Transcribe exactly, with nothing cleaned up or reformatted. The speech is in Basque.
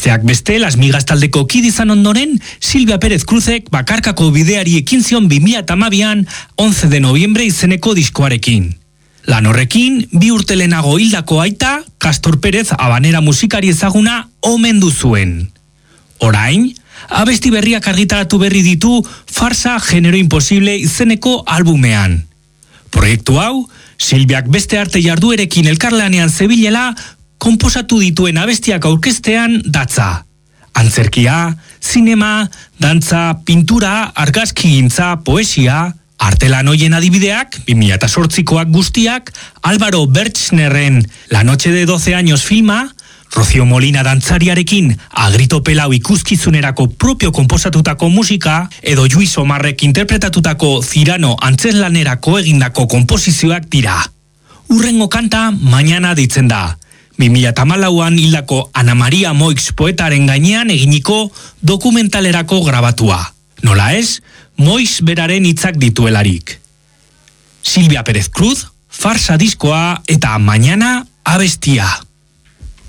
Besteak beste, Las Migas taldeko kide izan ondoren, Silvia Pérez Cruzek bakarkako bideari ekin zion bi mila hamabian once de noviembre izeneko diskoarekin. Lan horrekin, bi urte lehenago hildako aita, Castor Pérez habanera musikari ezaguna omendu zuen. Orain, abesti berriak argitaratu berri ditu Farsa Genero Imposible izeneko albumean. Proiektu hau, Silviak beste arte jarduerekin elkarlanean zebilela, konposatu dituen abestiak aurkeztean datza. Antzerkia, zinema, dantza, pintura, argazkigintza, poesia, artelan hoien adibideak, bi mila zortzikoak guztiak, Álvaro Bertznerren La noche de doce años filma, Rocío Molina dantzariarekin Agrito Pelau ikuskizunerako propio konposatutako musika, edo Luis Omarrek interpretatutako Zirano antzeslanerako egindako konposizioak dira. Urrengo kanta Mañana ditzen da. bi mila hamalauan hildako Ana Maria Moix poetaren gainean eginiko dokumentalerako grabatua. Nola ez, Moix beraren hitzak dituelarik. Silvia Pérez Cruz, Farsa diskoa eta Mañana abestia.